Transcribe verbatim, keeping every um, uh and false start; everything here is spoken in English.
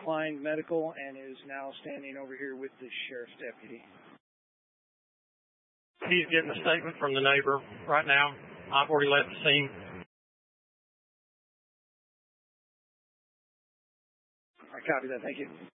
declined medical and is now standing over here with the sheriff's deputy. He's getting a statement from the neighbor right now. I've already left the scene. I copy that. Thank you.